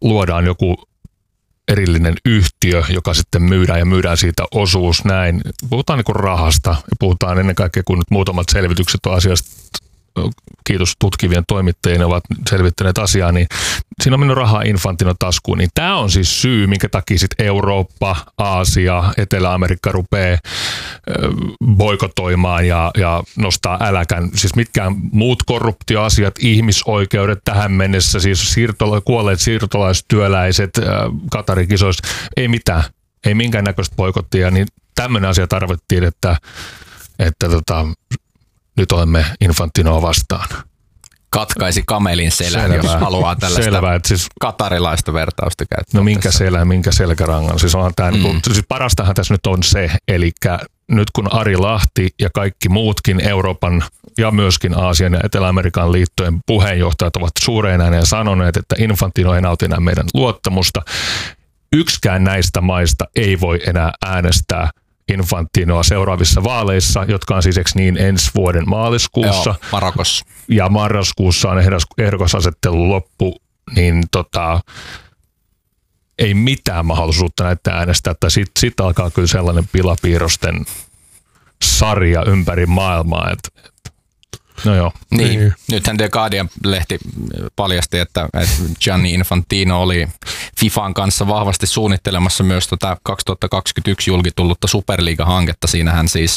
luodaan joku erillinen yhtiö, joka sitten myydään siitä osuus näin. Puhutaan niin kuin rahasta ja puhutaan ennen kaikkea, kun nyt muutamat selvitykset on asiasta, kiitos tutkivien toimittajien, ne ovat selvittäneet asiaa, niin siinä on mennyt rahaa Infantinon taskuun. Niin tämä on siis syy, minkä takia sitten Eurooppa, Aasia, Etelä-Amerikka rupeaa boikotoimaan ja nostaa äläkän. Siis mitkään muut korruptioasiat, ihmisoikeudet tähän mennessä, siis kuolleet siirtolaistyöläiset Qatarin kisoissa, ei mitään, ei minkäännäköistä boikottia, niin tämmöinen asia tarvittiin, että nyt olemme Infantinoa vastaan. Katkaisi kamelin selän, jos haluaa tällaista siis, katarilaista vertausta käyttää. No minkä selkärangan. Siis, siis parastahan tässä nyt on se, eli nyt kun Ari Lahti ja kaikki muutkin Euroopan ja myöskin Aasian ja Etelä-Amerikan liittojen puheenjohtajat ovat suureen ääneen sanoneet, että Infantino ei nauti enää meidän luottamusta. Yksikään näistä maista ei voi enää äänestää Infantinoa seuraavissa vaaleissa, jotka on siis niin ensi vuoden maaliskuussa. Joo, Marokossa. Ja marraskuussa on ehdokasasettelun loppu, niin ei mitään mahdollisuutta näitä äänestää. Sitten alkaa kyllä sellainen pilapiirrosten sarja ympäri maailmaa. No joo. Niin. Nythän The Guardian-lehti paljasti, että Gianni Infantino oli FIFAn kanssa vahvasti suunnittelemassa myös 2021 julkitullutta Superliiga-hanketta. Siinähän siis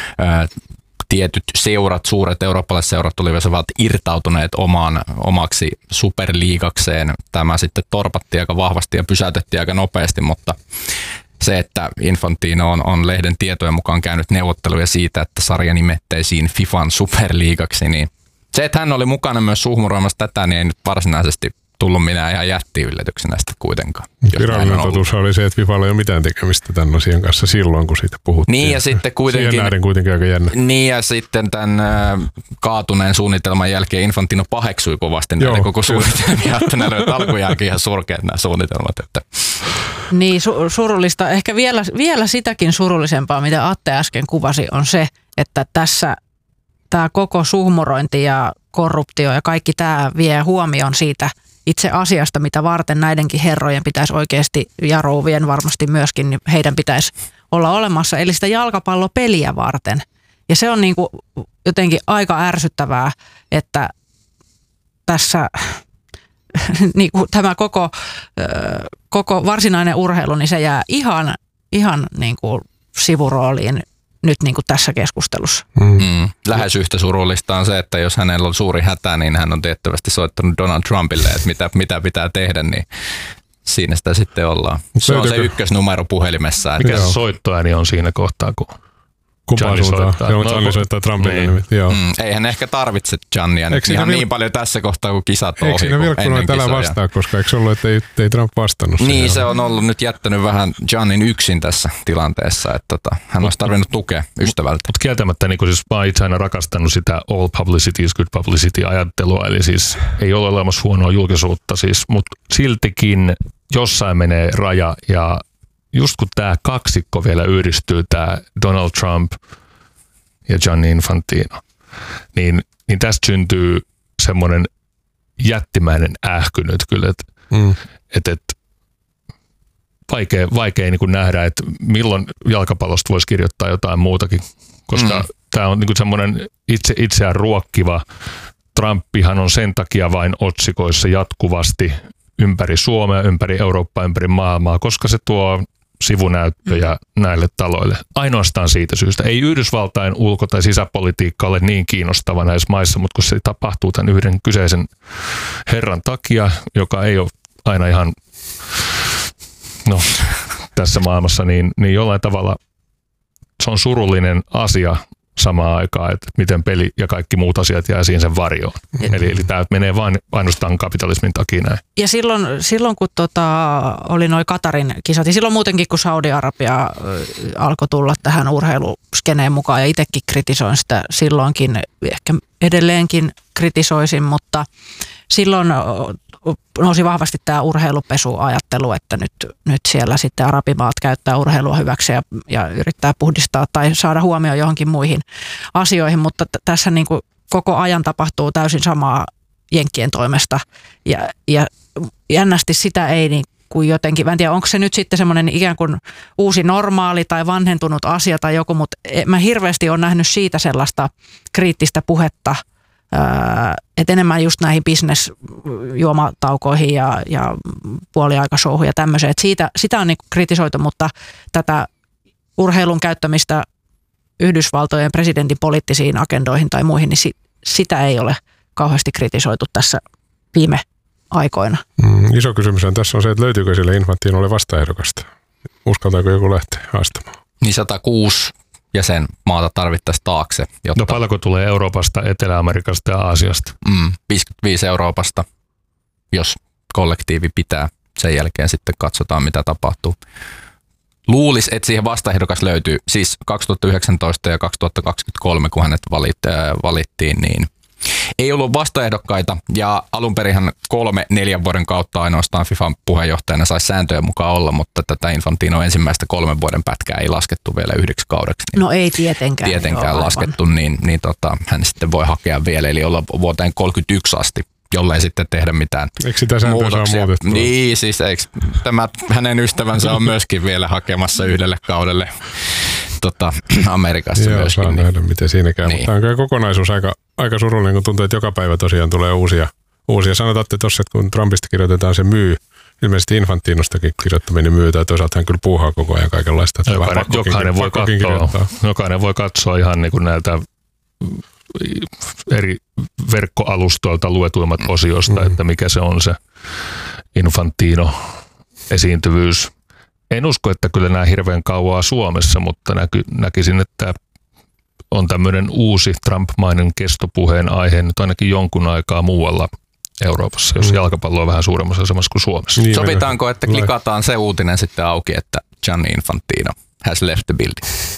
tietyt seurat, suuret eurooppalaiset seurat olivat irtautuneet omaksi superliigakseen. Tämä sitten torpattiin aika vahvasti ja pysäytettiin aika nopeasti, mutta se, että Infantino on lehden tietojen mukaan käynyt neuvotteluja siitä, että sarja nimetteisiin FIFAn superliigaksi, niin se, että hän oli mukana myös suhmuroimassa tätä, niin ei nyt varsinaisesti tullut minä ihan jätti-yllätyksen näistä kuitenkaan. Virallinen totuus oli se, että FIFAlla ei ole mitään tekemistä tämän asian kanssa silloin, kun siitä puhuttiin. Niin ja sitten kuitenkin... Siihen nähden kuitenkin aika jännä. Niin ja sitten tämän kaatuneen suunnitelman jälkeen Infantino paheksui kovasti näitä koko suunnitelmia, että ne olivat alkujälkeen ihan surkeat nämä suunnitelmat. Että. Niin surullista. Ehkä vielä sitäkin surullisempaa, mitä Atte äsken kuvasi, on se, että tässä tämä koko suhmurointi ja korruptio ja kaikki tämä vie huomioon siitä itse asiasta, mitä varten näidenkin herrojen pitäisi oikeasti, ja rouvien varmasti myöskin, niin heidän pitäisi olla olemassa, eli sitä jalkapallopeliä varten. Ja se on niin kuin jotenkin aika ärsyttävää, että tässä niin kuin tämä koko varsinainen urheilu, niin se jää ihan niin kuin sivurooliin nyt niin kuin tässä keskustelussa. Lähes yhtä surullista on se, että jos hänellä on suuri hätä, niin hän on tiettävästi soittanut Donald Trumpille, että mitä pitää tehdä, niin siinä sitä sitten ollaan. Se on se ykkösnumero puhelimessa. Mikä se soittoääni on siinä kohtaa, kun Johnny soittaa. Johnny soittaa Trumpille. Niin. Eihän ehkä tarvitse Johnnya ihan niin paljon tässä kohtaa, kun kisat on ohi. Eikö siinä vilkkunut tällä vastaa, koska eikö ollut, että ei Trump vastannut? Niin, se on ollut nyt jättänyt vähän Johnnin yksin tässä tilanteessa, että hän olisi tarvinnut tukea ystävältä. Mutta kieltämättä, niin siis mä oon itse aina rakastanut sitä all publicity is good publicity -ajattelua, eli siis ei ole olemassa huonoa julkisuutta, siis, mutta siltikin jossain menee raja, ja just kun tämä kaksikko vielä yhdistyy, tämä Donald Trump ja Gianni Infantino, niin tästä syntyy semmoinen jättimäinen ähky nyt kyllä, että vaikea niin kuin nähdä, että milloin jalkapallosta voisi kirjoittaa jotain muutakin, koska tämä on niin kuin semmoinen itseään ruokkiva. Trumpihan on sen takia vain otsikoissa jatkuvasti ympäri Suomea, ympäri Eurooppaa, ympäri maailmaa, koska se tuo sivunäyttöjä näille taloille. Ainoastaan siitä syystä. Ei Yhdysvaltain ulko- tai sisäpolitiikka ole niin kiinnostava näissä maissa, mutta kun se tapahtuu tämän yhden kyseisen herran takia, joka ei ole aina ihan tässä maailmassa, niin jollain tavalla se on surullinen asia samaan aikaan, että miten peli ja kaikki muut asiat jää siihen sen varjoon. Eli tämä menee vain ainoastaan kapitalismin takia näin. Ja silloin kun oli noi Qatarin kisat, ja silloin muutenkin kun Saudi-Arabia alkoi tulla tähän urheiluskeneen mukaan, ja itsekin kritisoin sitä silloinkin, ehkä edelleenkin kritisoisin, mutta silloin nousi vahvasti tämä urheilupesuajattelu, että nyt siellä sitten arabimaat käyttää urheilua hyväksi ja yrittää puhdistaa tai saada huomioon johonkin muihin asioihin, mutta tässä niin kuin koko ajan tapahtuu täysin samaa jenkkien toimesta. Ja jännästi sitä ei niin kuin jotenkin, en tiedä onko se nyt sitten semmoinen ikään kuin uusi normaali tai vanhentunut asia tai joku, mutta mä hirveästi olen nähnyt siitä sellaista kriittistä puhetta, että enemmän just näihin bisnesjuomataukoihin ja puoliaikashowhun ja tämmöiseen, että sitä on niin kuin kritisoitu, mutta tätä urheilun käyttämistä Yhdysvaltojen presidentin poliittisiin agendoihin tai muihin, niin sitä ei ole kauheasti kritisoitu tässä viime aikoina. Iso kysymys on tässä on se, että löytyykö sille Infantinolle vastaehdokasta? Uskaltaako joku lähteä haastamaan? Niin 106 jäsenmaata tarvittaisiin taakse. Jotta... No paljonko tulee Euroopasta, Etelä-Amerikasta ja Aasiasta? 55 Euroopasta, jos kollektiivi pitää. Sen jälkeen sitten katsotaan, mitä tapahtuu. Luulisi, että siihen vastaehdokas löytyy. Siis 2019 ja 2023, kun hänet valittiin, niin ei ollut vastaehdokkaita. Ja alunperinhän 3-4 vuoden kautta ainoastaan FIFAn puheenjohtajana saisi sääntöjen mukaan olla, mutta tätä Infantino ensimmäistä 3 vuoden pätkää ei laskettu vielä 1 kaudeksi. Niin no ei tietenkään. Tietenkään laskettu, niin hän sitten voi hakea vielä, eli olla vuoteen 31 asti, jollei sitten tehdä mitään eikö sitä sääntöä saa muutettua? Niin, siis tämä hänen ystävänsä on myöskin vielä hakemassa 1 kaudelle Amerikassa joo, myöskin. Saa nähdä, miten siinä käy. Niin. Mutta tämä on kokonaisuus aika surullinen, kun tuntuu, että joka päivä tosiaan tulee uusia. Sanotaan tuossa, että kun Trumpista kirjoitetaan, se myy. Ilmeisesti Infantinostakin kirjoittaminen myy, tai toisaalta hän kyllä puuhaa koko ajan kaikenlaista. Jokainen voi katsoa ihan niin kuin näiltä eri verkkoalustoilta luetuimmat osiosta, että mikä se on se Infantino-esiintyvyys. En usko, että kyllä nämä hirveän kauaa Suomessa, mutta näkisin, että on tämmöinen uusi Trump-mainen kestopuheen aihe nyt ainakin jonkun aikaa muualla Euroopassa, jos jalkapallo on vähän suuremmassa asemassa kuin Suomessa. Niin, sovitaanko, että klikataan se uutinen sitten auki, että Gianni Infantino has left the building?